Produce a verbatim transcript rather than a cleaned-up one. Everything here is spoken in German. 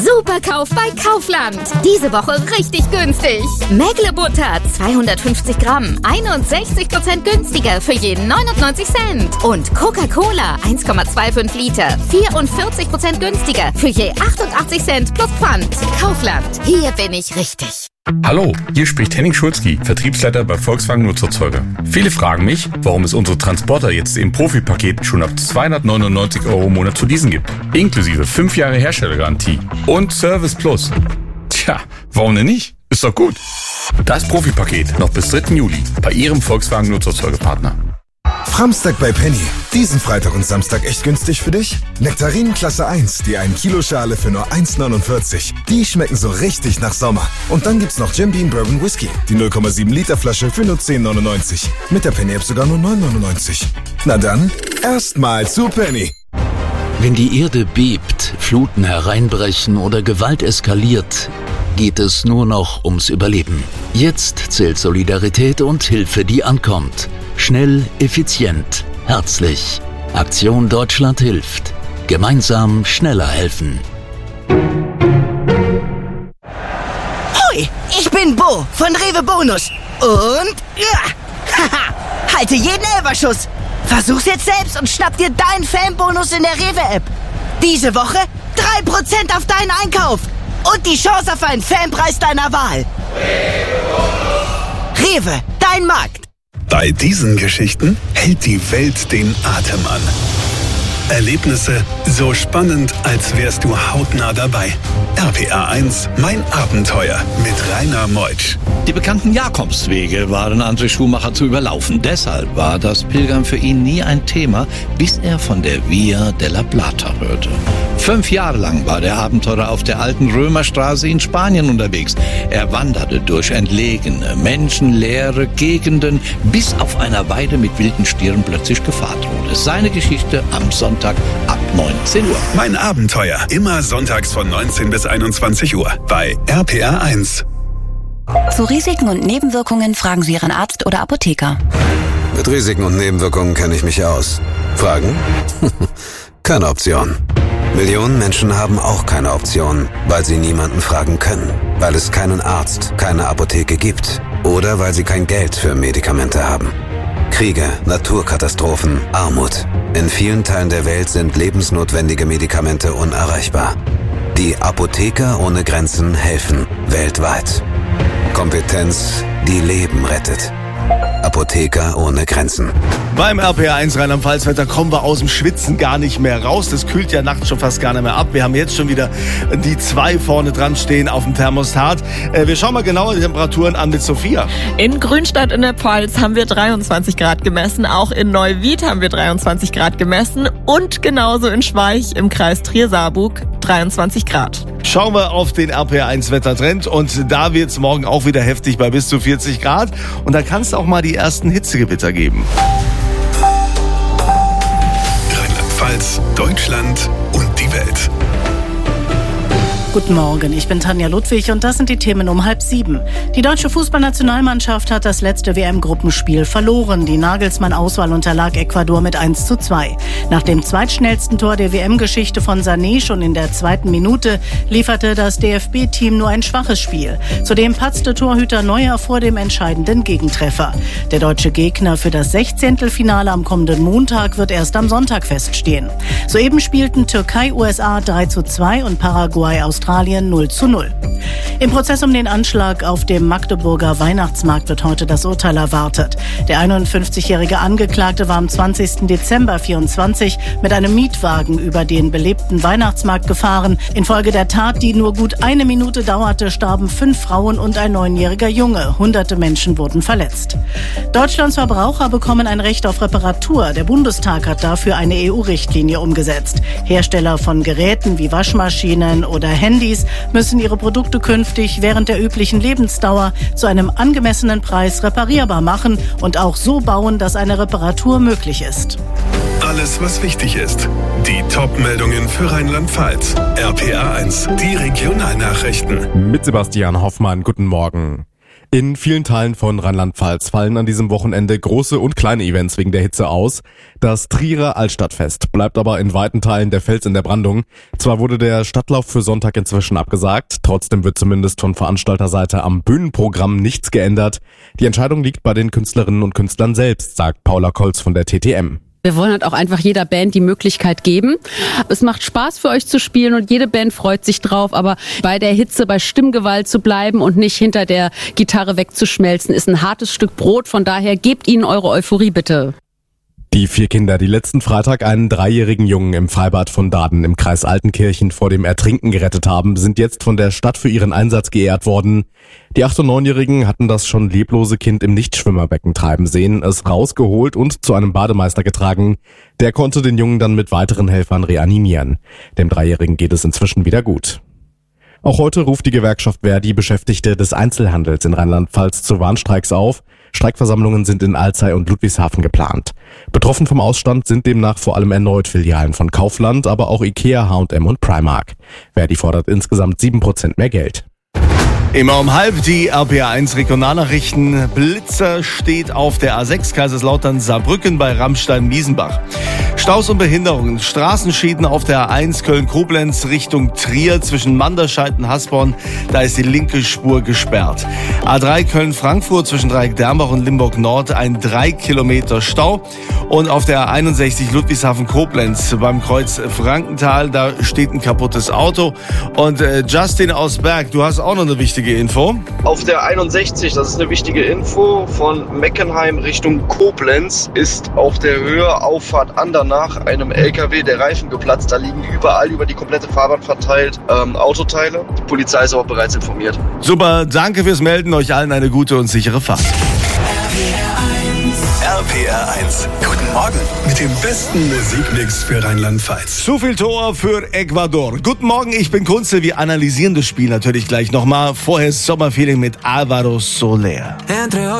Superkauf bei Kaufland. Diese Woche richtig günstig. Mägle-Butter zweihundertfünfzig Gramm, einundsechzig Prozent günstiger für jeden neunundneunzig Cent. Und Coca-Cola eins Komma fünfundzwanzig Liter, vierundvierzig Prozent günstiger für je achtundachtzig Cent plus Pfand. Kaufland, hier bin ich richtig. Hallo, hier spricht Henning Schulzki, Vertriebsleiter bei Volkswagen Nutzerzeuger. Viele fragen mich, warum es unsere Transporter jetzt im Profi-Paket schon ab zweihundertneunundneunzig Euro im Monat zu leasen gibt. Inklusive fünf Jahre Herstellergarantie und Service Plus. Tja, warum denn nicht? Ist doch gut. Das Profi-Paket noch bis dritten Juli bei Ihrem Volkswagen Nutzerzeugerpartner. Framstag bei Penny. Diesen Freitag und Samstag echt günstig für dich? Nektarinen Klasse eins, die ein Kilo Schale für nur eins neunundvierzig. Die schmecken so richtig nach Sommer. Und dann gibt's noch Jim Beam Bourbon Whisky, die null Komma sieben Liter Flasche für nur zehn neunundneunzig. Mit der Penny App sogar nur neun neunundneunzig. Na dann, erstmal zu Penny. Wenn die Erde bebt, Fluten hereinbrechen oder Gewalt eskaliert, geht es nur noch ums Überleben. Jetzt zählt Solidarität und Hilfe, die ankommt. Schnell, effizient, herzlich. Aktion Deutschland hilft. Gemeinsam schneller helfen. Hoi, ich bin Bo von Rewe Bonus. Und ja, haha, halte jeden Elberschuss. Versuch's jetzt selbst und schnapp dir deinen Fanbonus in der Rewe-App. Diese Woche drei Prozent auf deinen Einkauf. Und die Chance auf einen Fanpreis deiner Wahl. Rewe, dein Markt. Bei diesen Geschichten hält die Welt den Atem an. Erlebnisse so spannend, als wärst du hautnah dabei. R P R eins, mein Abenteuer mit Rainer Meutsch. Die bekannten Jakobswege waren André Schumacher zu überlaufen. Deshalb war das Pilgern für ihn nie ein Thema, bis er von der Via della Plata hörte. Fünf Jahre lang war der Abenteurer auf der alten Römerstraße in Spanien unterwegs. Er wanderte durch entlegene, menschenleere Gegenden, bis auf einer Weide mit wilden Stieren plötzlich Gefahr drohte. Seine Geschichte am Sonntag ab neunzehn Uhr. Mein Abenteuer, immer sonntags von neunzehn bis einundzwanzig Uhr bei R P R eins. Zu Risiken und Nebenwirkungen fragen Sie Ihren Arzt oder Apotheker. Mit Risiken und Nebenwirkungen kenne ich mich aus. Fragen? Keine Option. Millionen Menschen haben auch keine Option, weil sie niemanden fragen können, weil es keinen Arzt, keine Apotheke gibt oder weil sie kein Geld für Medikamente haben. Kriege, Naturkatastrophen, Armut. In vielen Teilen der Welt sind lebensnotwendige Medikamente unerreichbar. Die Apotheker ohne Grenzen helfen weltweit. Kompetenz, die Leben rettet. Apotheker ohne Grenzen. Beim R P R eins Rheinland-Pfalz-Wetter kommen wir aus dem Schwitzen gar nicht mehr raus. Das kühlt ja nachts schon fast gar nicht mehr ab. Wir haben jetzt schon wieder die zwei vorne dran stehen auf dem Thermostat. Äh, wir schauen mal genauer die Temperaturen an mit Sophia. In Grünstadt in der Pfalz haben wir dreiundzwanzig Grad gemessen. Auch in Neuwied haben wir dreiundzwanzig Grad gemessen. Und genauso in Schweich im Kreis Trier-Saarburg dreiundzwanzig Grad. Schauen wir auf den R P R eins Wettertrend und da wird es morgen auch wieder heftig bei bis zu vierzig Grad. Und da kann es auch mal die ersten Hitzegewitter geben. Rheinland-Pfalz, Deutschland und die Welt. Guten Morgen, ich bin Tanja Ludwig und das sind die Themen um halb sieben. Die deutsche Fußballnationalmannschaft hat das letzte W M-Gruppenspiel verloren. Die Nagelsmann-Auswahl unterlag Ecuador mit eins zu zwei. Nach dem zweitschnellsten Tor der W M-Geschichte von Sané schon in der zweiten Minute lieferte das D F B-Team nur ein schwaches Spiel. Zudem patzte Torhüter Neuer vor dem entscheidenden Gegentreffer. Der deutsche Gegner für das Sechzehntelfinale am kommenden Montag wird erst am Sonntag feststehen. Soeben spielten Türkei U S A drei zu zwei und Paraguay aus Australien null zu null. Im Prozess um den Anschlag auf dem Magdeburger Weihnachtsmarkt wird heute das Urteil erwartet. Der einundfünfzigjährige Angeklagte war am zwanzigsten Dezember vierundzwanzig mit einem Mietwagen über den belebten Weihnachtsmarkt gefahren. Infolge der Tat, die nur gut eine Minute dauerte, starben fünf Frauen und ein neunjähriger Junge. Hunderte Menschen wurden verletzt. Deutschlands Verbraucher bekommen ein Recht auf Reparatur. Der Bundestag hat dafür eine E U-Richtlinie umgesetzt. Hersteller von Geräten wie Waschmaschinen oder Handys müssen ihre Produkte künftig während der üblichen Lebensdauer zu einem angemessenen Preis reparierbar machen und auch so bauen, dass eine Reparatur möglich ist. Alles, was wichtig ist. Die Top-Meldungen für Rheinland-Pfalz. R P R eins, die Regionalnachrichten. Mit Sebastian Hoffmann, guten Morgen. In vielen Teilen von Rheinland-Pfalz fallen an diesem Wochenende große und kleine Events wegen der Hitze aus. Das Trierer Altstadtfest bleibt aber in weiten Teilen der Fels in der Brandung. Zwar wurde der Stadtlauf für Sonntag inzwischen abgesagt, trotzdem wird zumindest von Veranstalterseite am Bühnenprogramm nichts geändert. Die Entscheidung liegt bei den Künstlerinnen und Künstlern selbst, sagt Paula Kolz von der T T M. Wir wollen halt auch einfach jeder Band die Möglichkeit geben. Es macht Spaß für euch zu spielen und jede Band freut sich drauf, aber bei der Hitze, bei Stimmgewalt zu bleiben und nicht hinter der Gitarre wegzuschmelzen, ist ein hartes Stück Brot. Von daher gebt ihnen eure Euphorie bitte. Die vier Kinder, die letzten Freitag einen dreijährigen Jungen im Freibad von Daden im Kreis Altenkirchen vor dem Ertrinken gerettet haben, sind jetzt von der Stadt für ihren Einsatz geehrt worden. Die acht- und neunjährigen hatten das schon leblose Kind im Nichtschwimmerbecken treiben sehen, es rausgeholt und zu einem Bademeister getragen. Der konnte den Jungen dann mit weiteren Helfern reanimieren. Dem Dreijährigen geht es inzwischen wieder gut. Auch heute ruft die Gewerkschaft Verdi Beschäftigte des Einzelhandels in Rheinland-Pfalz zu Warnstreiks auf. Streikversammlungen sind in Alzey und Ludwigshafen geplant. Betroffen vom Ausstand sind demnach vor allem erneut Filialen von Kaufland, aber auch Ikea, H und M und Primark. Verdi fordert insgesamt sieben Prozent mehr Geld. Immer um halb die R P A eins Regionalnachrichten. Blitzer steht auf der A sechs Kaiserslautern-Saarbrücken bei Rammstein-Miesenbach. Staus und Behinderungen. Straßenschäden auf der A eins Köln-Koblenz Richtung Trier zwischen Manderscheid und Hasborn. Da ist die linke Spur gesperrt. A drei Köln-Frankfurt zwischen Dreieck-Dermbach und Limburg-Nord ein drei Kilometer Stau. Und auf der A einundsechzig Ludwigshafen-Koblenz beim Kreuz Frankenthal, da steht ein kaputtes Auto. Und äh, Justin aus Berg, du hast auch noch eine wichtige Info. Auf der einundsechzig, das ist eine wichtige Info, von Meckenheim Richtung Koblenz ist auf der Höhe Auffahrt Andernach einem L K W der Reifen geplatzt. Da liegen überall über die komplette Fahrbahn verteilt ähm, Autoteile. Die Polizei ist aber bereits informiert. Super, danke fürs Melden. Euch allen eine gute und sichere Fahrt. R P R eins. Guten Morgen mit dem besten Musikmix für Rheinland-Pfalz. Zu viel Tor für Ecuador. Guten Morgen, ich bin Kunze. Wir analysieren das Spiel natürlich gleich nochmal. Vorher Sommerfeeling mit Alvaro Soler.